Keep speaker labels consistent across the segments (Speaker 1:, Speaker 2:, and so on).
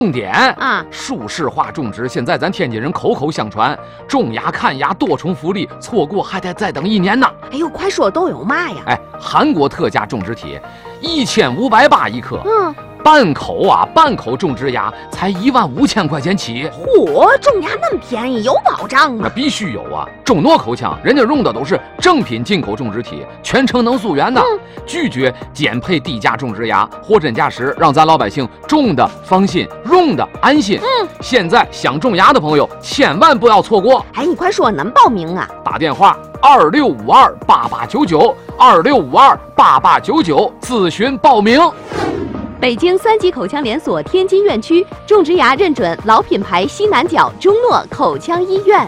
Speaker 1: 重点啊，树式化种植现在咱天津人口口相传，种牙看牙多重福利，错过还得再等1年呢。
Speaker 2: 哎呦，快说都有嘛呀？
Speaker 1: 哎，韩国特价种植体，1580一颗。半口种植牙才15000块钱起。
Speaker 2: 嚯，种牙那么便宜，有保障吗？
Speaker 1: 那必须有啊！种诺口腔，人家用的都是正品进口种植体，全程能溯源的，拒绝减配低价种植牙，货真价实，让咱老百姓种的放心，用的安心。现在想种牙的朋友千万不要错过。
Speaker 2: 哎，你快说能报名啊？
Speaker 1: 打电话26528899，26528899咨询报名。
Speaker 3: 北京3级口腔连锁天津院区种植牙认准老品牌西南角中诺口腔医院。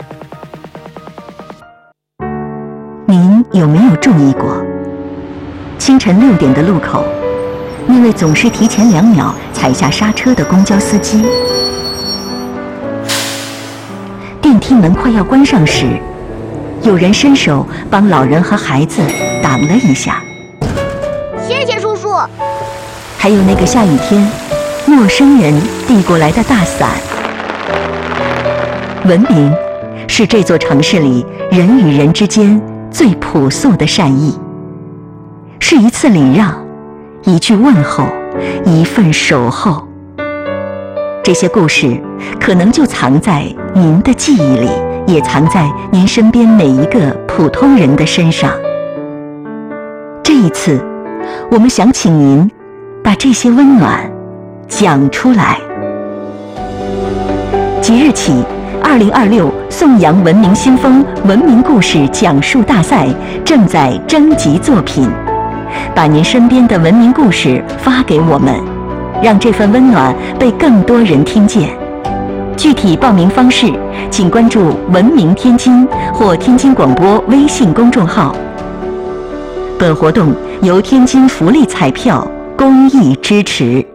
Speaker 4: 您有没有注意过，清晨6点的路口，那位总是提前2秒踩下刹车的公交司机？电梯门快要关上时，有人伸手帮老人和孩子挡了一下。
Speaker 2: 谢谢叔叔。
Speaker 4: 还有那个下雨天，陌生人递过来的大伞。文明是这座城市里人与人之间最朴素的善意，是一次礼让，一句问候，一份守候。这些故事可能就藏在您的记忆里，也藏在您身边每一个普通人的身上。这一次，我们想请您把这些温暖讲出来。即日起，2026颂扬文明新风文明故事讲述大赛正在征集作品，把您身边的文明故事发给我们，让这份温暖被更多人听见。具体报名方式，请关注文明天津或天津广播微信公众号。本活动由天津福利彩票公益支持。